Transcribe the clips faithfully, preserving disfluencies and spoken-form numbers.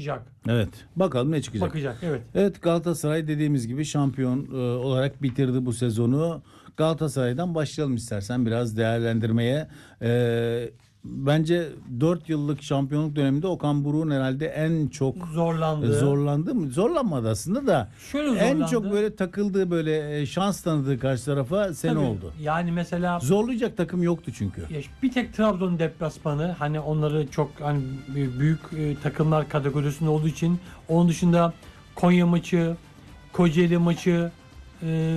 çıkacak. Evet. Bakalım ne çıkacak. Bakacak. Evet. Evet, Galatasaray dediğimiz gibi şampiyon e, olarak bitirdi bu sezonu. Galatasaray'dan başlayalım istersen biraz değerlendirmeye. E, bence dört yıllık şampiyonluk döneminde Okan Buruk'un herhalde en çok Zorlandı. e, zorlandı mı? Zorlanmadı aslında da. Şöyle zorlandı. En çok böyle takıldığı, böyle e, şans tanıdığı karşı tarafa sene Tabii, oldu. Yani mesela Zorlayacak takım yoktu çünkü. ya bir tek Trabzon deplasmanı, hani onları çok hani büyük e, takımlar kategorisinde olduğu için, onun dışında Konya maçı, Kocaeli maçı, e,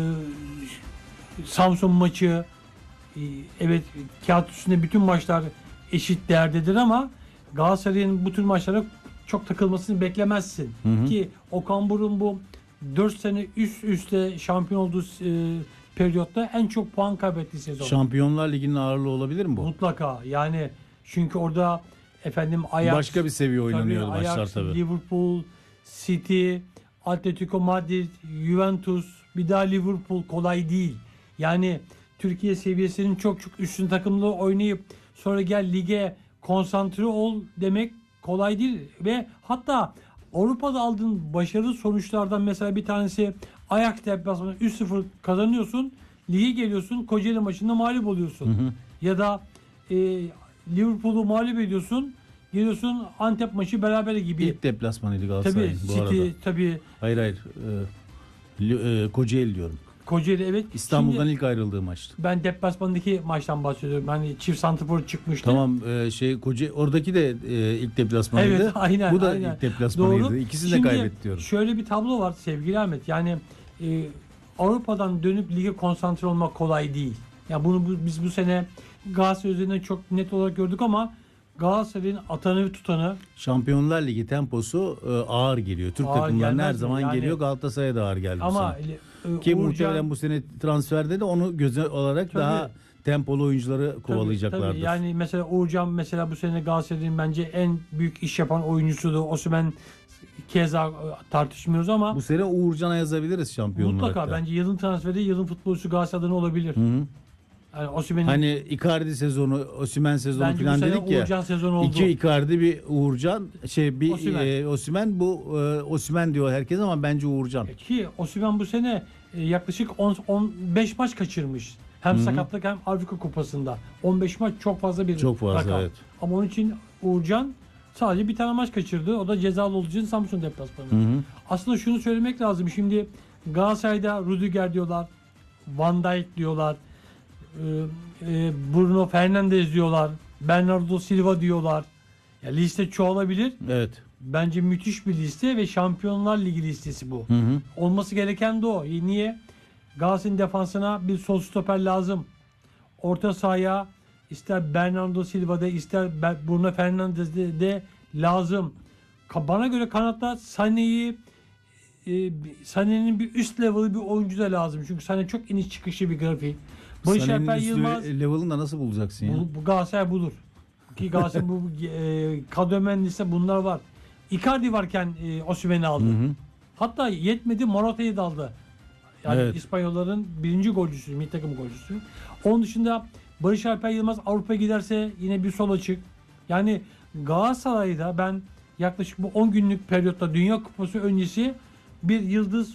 Samsun maçı, e, evet kağıt üstünde bütün maçlar eşit değerdedir ama Galatasaray'ın bu tür maçlara çok takılmasını beklemezsin. Hı hı. Ki Okan Buruk'un bu dört sene üst üste şampiyon olduğu e, periyotta en çok puan kaybettiği sezon. Şampiyonlar Ligi'nin ağırlığı olabilir mi bu? Mutlaka. Yani çünkü orada efendim Ajax, Başka bir seviye oynanıyordu tabii, maçlar Ajax, tabii. Liverpool, City, Atletico Madrid, Juventus, bir daha Liverpool kolay değil. Yani Türkiye seviyesinin çok çok üstün takımlı oynayıp sonra gel lige konsantre ol demek kolay değil ve hatta Avrupa'da aldığın başarılı sonuçlardan mesela bir tanesi Ajax deplasmanı üç sıfır kazanıyorsun. Lige geliyorsun, Kocaeli maçında mağlup oluyorsun. Hı hı. Ya da e, Liverpool'u mağlup ediyorsun. Geliyorsun Antep maçı berabere gibi. İlk deplasmanıydı Galatasaray tabii, bu City, arada. Tabii. Hayır hayır. E, e, Kocaeli diyorum. Kocaeli evet. İstanbul'dan Şimdi, ilk ayrıldığı maçtı. ben deplasmandaki maçtan bahsediyorum. Hani çift santrafor çıkmıştı. Tamam, e, şey Kocaeli oradaki de e, ilk deplasmanıydı. Evet, aynen. Bu da aynen. ilk deplasmanıydı. Doğru. İkisini Şimdi de kaybetti diyorum. Şöyle bir tablo var sevgili Ahmet. Yani e, Avrupa'dan dönüp lige konsantre olmak kolay değil. Ya bunu bu, biz bu sene Galatasaray üzerinden çok net olarak gördük ama Galatasaray'ın atanı ve tutanı, Şampiyonlar Ligi temposu e, ağır geliyor. Türk Ağır takımlarına her gelmez mi? zaman Yani- geliyor. Galatasaray'a da ağır geldi bu ama sene. e, Ki Uğurcan- muhtemelen bu sene transferde de onu göze olarak Tabii. daha tempolu oyuncuları Tabii, kovalayacaklardır. tabii. Yani mesela Uğurcan mesela bu sene Galatasaray'ın bence en büyük iş yapan oyuncusudu. Osimhen keza e, tartışmıyoruz ama Bu sene Uğurcan'a yazabiliriz şampiyonluk. mutlaka hatta. bence yılın transferi, yılın futbolcusu Galatasaray'dan olabilir. Hı hı. Yani Osimhen'in Hani Icardi sezonu, Osimhen sezonu bence bu falan sene dedik ya. Uğurcan sezonu oldu. İki Icardi, bir Uğurcan, şey bir Osimhen. e, Osimhen, bu e, Osimhen diyor herkes ama bence Uğurcan. Ki Osimhen bu sene e, yaklaşık on on beş maç kaçırmış. Hem Hı hı. sakatlık hem Avrupa Kupası'nda. on beş maç çok fazla bir Çok fazla, rakam. evet. Ama onun için Uğurcan sadece bir tane maç kaçırdı. O da cezalı olduğu için Samsun deplasmanı. Hı hı. Aslında şunu söylemek lazım. Şimdi Galatasaray'da Rüdiger diyorlar. Van Dijk diyorlar. e, e, Bruno Fernandes diyorlar. Bernardo Silva diyorlar. Ya liste çoğalabilir. Evet. Bence müthiş bir liste ve Şampiyonlar Ligi listesi bu. Hı hı. Olması gereken de o. E, Niye? Galatasaray'ın defansına bir sol stoper lazım. Orta sahaya ister Bernardo Silva'da ister Be- Bruno Fernandes'de de lazım. Ka- Bana göre kanatta Sané'yi e, Sané'nin bir üst level'ı bir oyuncu da lazım. Çünkü Sané çok iniş çıkışı bir grafik. Barış Sané'nin Alper üstü Yılmaz level'ını da nasıl bulacaksın ya? bu, bu Galatasaray bulur. Ki Galatasaray bu e, kadro mühendisinde bunlar var. Icardi varken e, Osimhen'i aldı. Hı hı. Hatta yetmedi, Morata'yı da aldı. Yani Evet. İspanyolların birinci golcüsü, milli takım golcüsü. Onun dışında Barış Alper Yılmaz Avrupa'ya giderse yine bir sol açık. Yani Galatasaray'da ben yaklaşık bu on günlük periyotta Dünya Kupası öncesi bir yıldız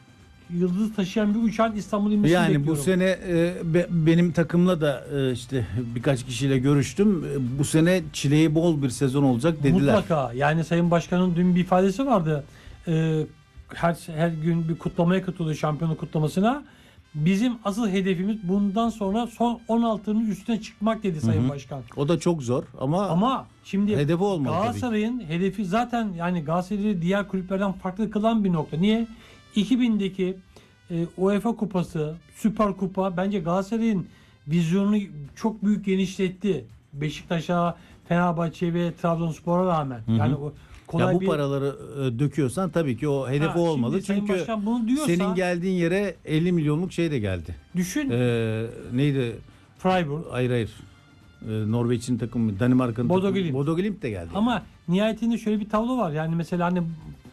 yıldız taşıyan bir uçağın İstanbul inmesini Yani bekliyorum. bu sene e, be- benim takımla da e, işte birkaç kişiyle görüştüm. E, bu sene çileği bol bir sezon olacak dediler. Mutlaka. Yani Sayın Başkan'ın dün bir ifadesi vardı. Ee, her her gün bir kutlamaya katılıyor, şampiyonluk kutlamasına. Bizim asıl hedefimiz bundan sonra son on altının üstüne çıkmak dedi Sayın Hı hı. Başkan. O da çok zor ama, Ama şimdi hedefi olmalı tabii ki. Galatasaray'ın hedefi zaten yani Galatasaray'ı diğer kulüplerden farklı kılan bir nokta. Niye? iki bindeki e, UEFA Kupası, Süper Kupa bence Galatasaray'ın vizyonunu çok büyük genişletti. Beşiktaş'a, Fenerbahçe ve Trabzonspor'a rağmen. Hı hı. Yani o kolay ya bu bir paraları e, döküyorsan tabii ki o hedefi Ha, olmalı. şimdi Sayın Çünkü Başkan bunu diyorsa senin geldiğin yere elli milyonluk şey de geldi. düşün Ee, neydi? Freiburg. Hayır hayır. Ee, Norveç'in takımı, Danimarka'nın Bodo takımı. Glimt. Bodo Glimt de geldi. Ama nihayetinde şöyle bir tablo var. Yani mesela hani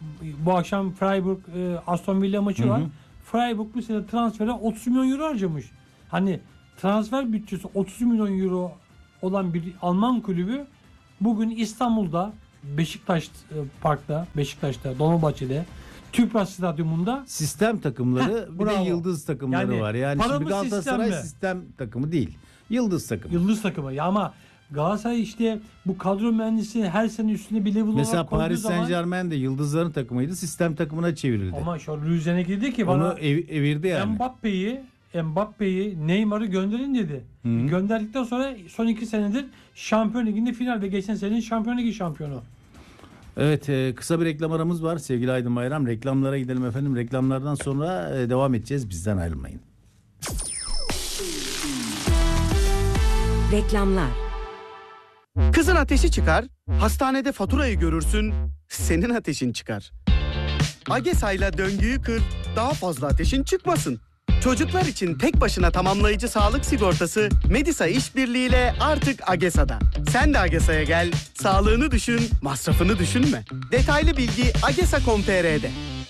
bu akşam Freiburg e, Aston Villa maçı Hı hı. var. Freiburg bu sene transfere otuz milyon euro harcamış. Hani transfer bütçesi otuz milyon euro olan bir Alman kulübü bugün İstanbul'da Beşiktaş e, Park'ta, Beşiktaş'ta, Dolmabahçe'de, Tüpraş Stadyumunda Sistem takımları Heh, bir de bravo. yıldız takımları Yani var. Yani para şimdi mı, Galatasaray sistem mi? sistem takımı değil. Yıldız takımı. yıldız takımı. Ya ama Galatasaray işte bu kadro mühendisi her sene üstüne bir level Mesela olarak koyduğu Paris zaman, Saint Germain de yıldızların takımıydı. Sistem takımına çevrildi. ama şu an Rüzen'e dedi ki bana Onu ev- evirdi yani. Mbappe'yi Mbappe'yi Neymar'ı gönderin dedi. Hı. Gönderdikten sonra son iki senedir Şampiyon Ligi'nde final ve geçen senenin Şampiyon Ligi şampiyonu. Evet, e, kısa bir reklam aramız var sevgili Aydın Bayram. Reklamlara gidelim efendim. Reklamlardan sonra e, devam edeceğiz. Bizden ayrılmayın. Reklamlar. Kızın ateşi çıkar, hastanede faturayı görürsün, senin ateşin çıkar. Agesa'yla döngüyü kır, daha fazla ateşin çıkmasın. Çocuklar için tek başına tamamlayıcı sağlık sigortası Medisa işbirliğiyle artık Agesa'da. Sen de Agesa'ya gel, sağlığını düşün, masrafını düşünme. Detaylı bilgi agesa nokta com nokta tr'de.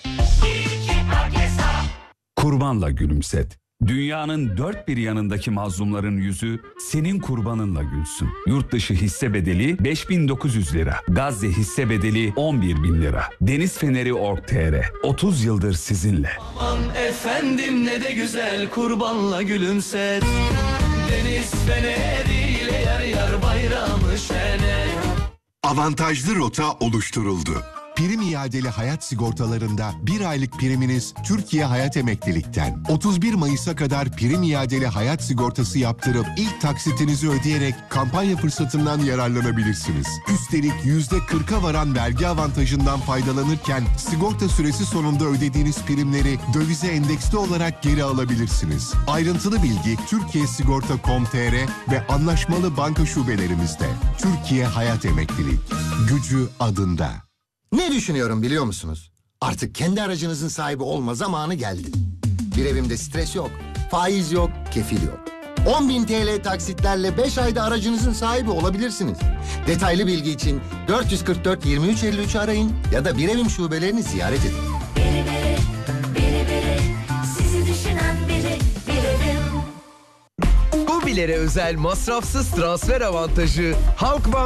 Kurbanla gülümset. Dünyanın dört bir yanındaki mazlumların yüzü senin kurbanınla gülsün. Yurt dışı hisse bedeli beş bin dokuz yüz lira. Gazze hisse bedeli on bir bin lira. Deniz Feneri nokta org nokta tr. otuz yıldır sizinle. Aman efendim ne de güzel kurbanla gülümset. Deniz feneriyle yar yar bayramı şene. Avantajlı rota oluşturuldu. Prim iadeli hayat sigortalarında bir aylık priminiz Türkiye Hayat Emeklilik'ten. otuz bir Mayıs'a kadar prim iadeli hayat sigortası yaptırıp ilk taksitinizi ödeyerek kampanya fırsatından yararlanabilirsiniz. Üstelik yüzde kırka varan vergi avantajından faydalanırken sigorta süresi sonunda ödediğiniz primleri dövize endeksli olarak geri alabilirsiniz. Ayrıntılı bilgi Türkiye Sigorta nokta com nokta tr ve anlaşmalı banka şubelerimizde. Türkiye Hayat Emeklilik. Gücü adında. Ne düşünüyorum biliyor musunuz? Artık kendi aracınızın sahibi olma zamanı geldi. Bir evimde stres yok, faiz yok, kefil yok. on bin T L taksitlerle beş ayda aracınızın sahibi olabilirsiniz. Detaylı bilgi için dört yüz kırk dört yirmi üç elli üç arayın ya da bir evim şubelerini ziyaret edin. Biri biri, biri biri, sizi düşünen biri, bir evim. Mobilere özel masrafsız transfer avantajı Halkbank